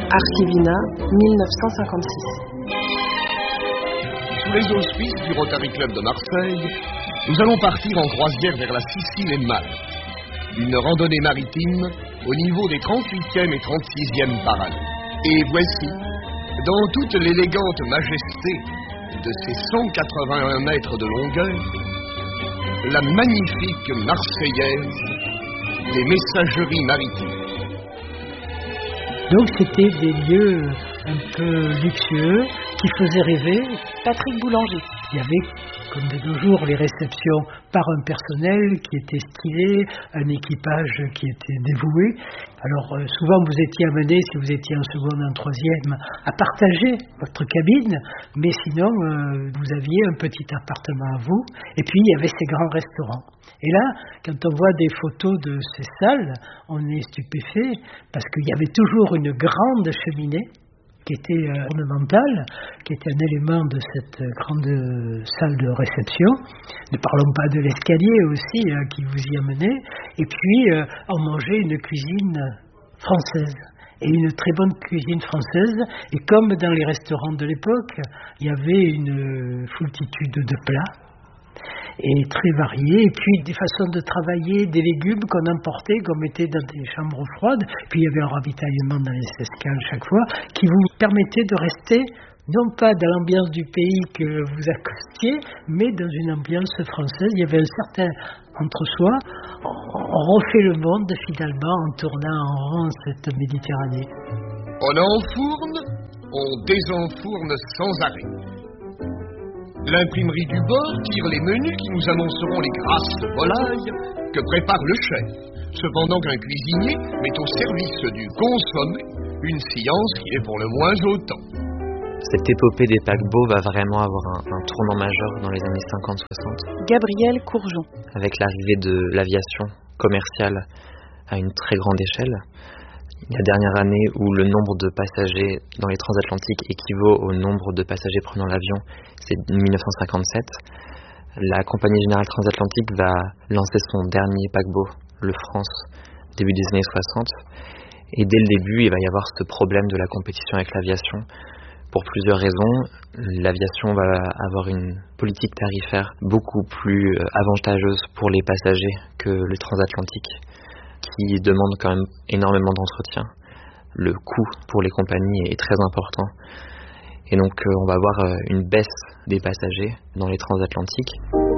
Archivina, 1956. Sous les auspices du Rotary Club de Marseille, nous allons partir en croisière vers la Sicile et Malte. Une randonnée maritime au niveau des 38e et 36e parallèles. Et voici, dans toute l'élégante majesté de ces 181 mètres de longueur, la magnifique Marseillaise des messageries maritimes. Donc c'était des lieux un peu luxueux qui faisaient rêver. Patrick Boulanger. Il y avait, comme de nos jours, les réceptions par un personnel qui était stylé, un équipage qui était dévoué. Alors souvent vous étiez amené, si vous étiez en seconde, en troisième, à partager votre cabine, mais sinon vous aviez un petit appartement à vous, et puis il y avait ces grands restaurants. Et là, quand on voit des photos de ces salles, on est stupéfait, parce qu'il y avait toujours une grande cheminée, qui était ornementale, qui était un élément de cette grande salle de réception. Ne parlons pas de l'escalier aussi, qui vous y amenait. Et puis, on mangeait une cuisine française. Et une très bonne cuisine française. Et comme dans les restaurants de l'époque, il y avait une foultitude de plats. Et très variés, et puis des façons de travailler, des légumes qu'on emportait, qu'on mettait dans des chambres froides, puis il y avait un ravitaillement dans les escales chaque fois, qui vous permettait de rester, non pas dans l'ambiance du pays que vous accostiez, mais dans une ambiance française. Il y avait un certain entre-soi. On refait le monde finalement en tournant en rond cette Méditerranée. On enfourne, on désenfourne sans arrêt. L'imprimerie du bord tire les menus qui nous annonceront les grasses volailles que prépare le chef, cependant qu'un cuisinier met au service du consommé une science qui est pour le moins autant. Cette épopée des paquebots va vraiment avoir un tournant majeur dans les années 50-60. Gabriel Courgeon. Avec l'arrivée de l'aviation commerciale à une très grande échelle. La dernière année où le nombre de passagers dans les transatlantiques équivaut au nombre de passagers prenant l'avion, c'est 1957. La compagnie générale transatlantique va lancer son dernier paquebot, le France, début des années 60. Et dès le début, il va y avoir ce problème de la compétition avec l'aviation. Pour plusieurs raisons, l'aviation va avoir une politique tarifaire beaucoup plus avantageuse pour les passagers que le transatlantique, qui demande quand même énormément d'entretien. Le coût pour les compagnies est très important. Et donc on va avoir une baisse des passagers dans les transatlantiques.